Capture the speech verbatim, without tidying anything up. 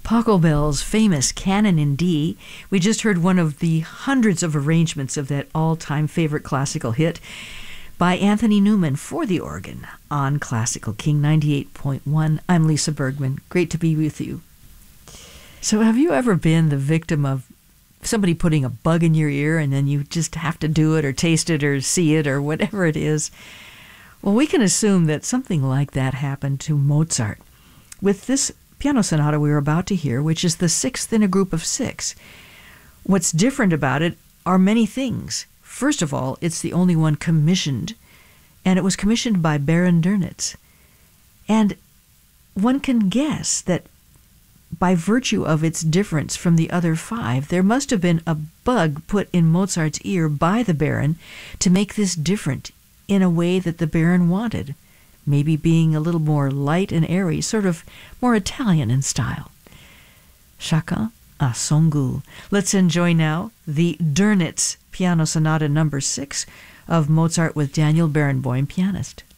Pachelbel's famous Canon in D. We just heard one of the hundreds of arrangements of that all-time favorite classical hit by Anthony Newman for the organ on Classical King ninety-eight point one. I'm Lisa Bergman. Great to be with you. So have you ever been the victim of somebody putting a bug in your ear and then you just have to do it or taste it or see it or whatever it is? Well, we can assume that something like that happened to Mozart with this piano sonata we were about to hear, which is the sixth in a group of six. What's different about it are many things. First of all, it's the only one commissioned, and it was commissioned by Baron Dönitz. And one can guess that by virtue of its difference from the other five, there must have been a bug put in Mozart's ear by the Baron to make this different in a way that the Baron wanted. Maybe being a little more light and airy, sort of more Italian in style. Chacun a son goût. Let's enjoy now the Dönitz Piano Sonata number six of Mozart with Daniel Barenboim, pianist.